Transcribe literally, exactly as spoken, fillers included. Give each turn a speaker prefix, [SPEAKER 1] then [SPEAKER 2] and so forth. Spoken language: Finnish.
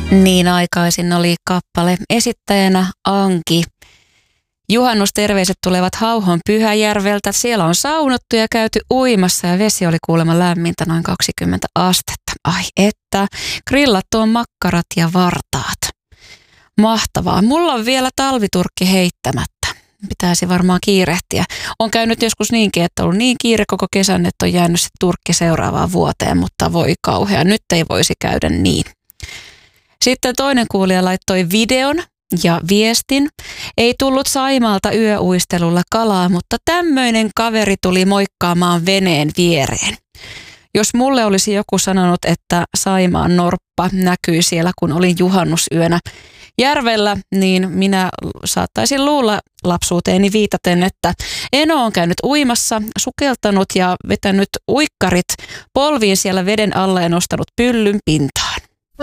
[SPEAKER 1] Niin aikaisin oli kappale esittäjänä Anki. Juhannusterveiset tulevat Hauhon Pyhäjärveltä. Siellä on saunottu ja käyty uimassa ja vesi oli kuulemma lämmintä noin kaksikymmentä astetta. Ai että, grillattu on makkarat ja vartaat. Mahtavaa. Mulla on vielä talviturkki heittämättä. Pitäisi varmaan kiirehtiä. On käynyt joskus niinkin, että on ollut niin kiire koko kesän, että on jäänyt se turkki seuraavaan vuoteen, mutta voi kauhea. Nyt ei voisi käydä niin. Sitten toinen kuulija laittoi videon ja viestin. Ei tullut Saimaalta yöuistelulla kalaa, mutta tämmöinen kaveri tuli moikkaamaan veneen viereen. Jos mulle olisi joku sanonut, että Saimaan norppa näkyi siellä, kun olin juhannusyönä järvellä, niin minä saattaisin luulla lapsuuteeni viitaten, että Eno on käynyt uimassa, sukeltanut ja vetänyt uikkarit polviin siellä veden alla ja nostanut pyllyn pintaan.